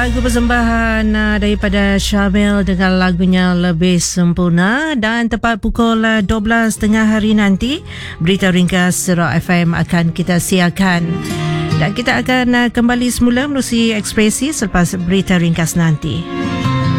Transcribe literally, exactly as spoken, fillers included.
Lagu persembahan uh, daripada Syamil dengan lagunya Lebih Sempurna. Dan tepat pukul uh, dua belas tiga puluh hari nanti, berita ringkas Surah F M akan kita siarkan. Dan kita akan uh, kembali semula menerusi ekspresi selepas berita ringkas nanti.